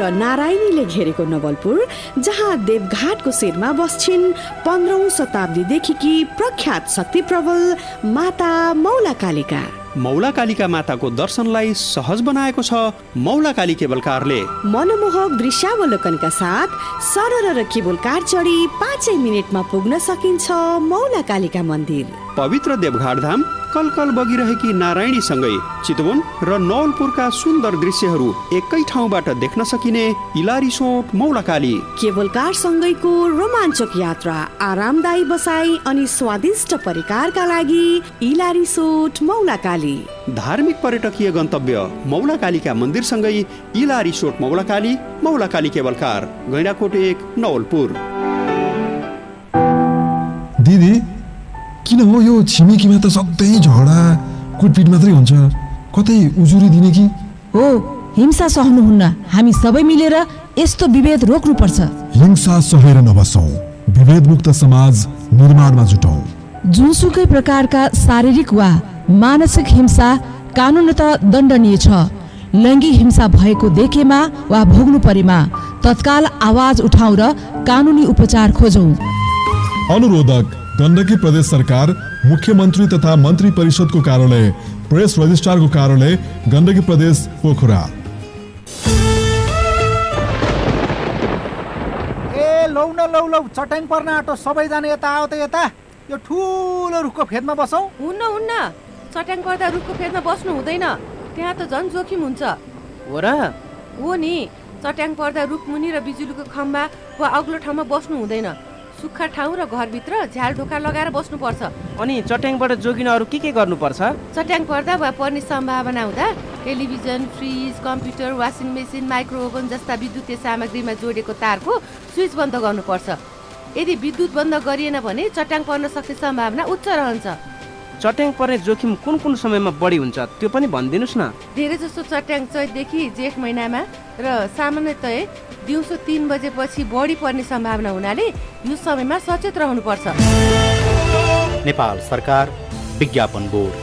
र नारायणीले घेरेको नवलपुर, जहाँ देवघाटको शिरमा बस्छिन् 15औं शताब्दीदेखिकी प्रख्यात शक्ति प्रबल माता मौलाकालिका। मौलाकालिका माताको दर्शनलाई सहज बनाएको छ मौलाकाली केबल कारले। मनमोहक दृश्यावलोकनका साथ सरर र केबल कार चढी 5 मिनेटमा पुग्न सकिन्छ मौलाकालिका मन्दिर। पवित्र देवघाट धाम कलकल बगिरहेकी नारायणीसँगै चितवन र नवलपुरका सुन्दर दृश्यहरू एकै ठाउँबाट देख्न सकिने इलारिसोट मौलाकाली। केबल कार सँगैको रोमाञ्चक यात्रा, आरामदायी बसाई अनि स्वादिष्ट परिकारका लागि इलारिसोट मौलाकाली। धार्मिक पर्यटकीय गन्तव्य मौलाकालीका मन्दिरसँगै इलारिसोट मौलाकाली, मौलाकाली केबल कार, गैंडाकोट 1 नवलपुर। दिदी किन हो यो छिमेकीमा त सधैँ झगडा कुटपिट मात्रै हुन्छ, कतै उजुरी दिने कि? हो, हिंसा सहनुहुन्न। हामी सबै मिलेर यस्तो विभेद रोक्नुपर्छ। हिंसा सहेर नबसौं, विभेद मुक्त समाज निर्माणमा जुटौं। जुनसुकै प्रकारका शारीरिक वा मानसिक हिंसा कानुनतः दण्डनीय छ। लैङ्गिक हिंसा भएको देखेमा वा भोग्नु परेमा तत्काल आवाज उठाउँ र कानुनी उपचार खोजौं। अनुरोधक गण्डकी प्रदेश सरकार, मुख्यमन्त्री तथा मन्त्री परिषदको कार्यालय, प्रेस रजिस्ट्रारको कार्यालय, गण्डकी प्रदेश पोखरा। लौ चट्याङ पर्न आँटो, सबैजना यता आओ त यता। यो ठुलो रुखको फेदमा बसौँ। हुन्न, चट्याङ पर्दा रुखको फेदमा बस्नु हुँदैन, त्यहाँ त झन् जोखिम हुन्छ। हो र? हो नि, चट्याङ पर्दा रुखमुनि र बिजुलीको खम्बा वा अग्लो ठाउँमा बस्नु हुँदैन। सुक्खा ठाउँ र घरभित्र झ्याल ढोका लगाएर बस्नुपर्छ। अनि चट्याङबाट जोगिन अरू के गर्नुपर्छ? चट्याङ पर्दा वा पर्ने सम्भावना हुँदा television, fridge, computer, washing machine, micro oven जस्ता विद्युतीय सामग्रीमा जोडेको तारको स्विच बन्द गर्नुपर्छ। यदि विद्युत बन्द गरिएन भने चट्याङ पर्न सक्ने सम्भावना उच्च रहन्छ। चट्याङ पर्ने जोखिम कुन समयमा बढी हुन्छ त्यो पनि भनिदिनुस् न। धेरै जसो चट्याङ चैतदेखि जेठ महिनामा र सामान्यतया दिउँसो 3 बजेपछि बढी पर्ने सम्भावना हुनाले यो समयमा सचेत रहनुपर्छ। नेपाल सरकार विज्ञापन बोर्ड।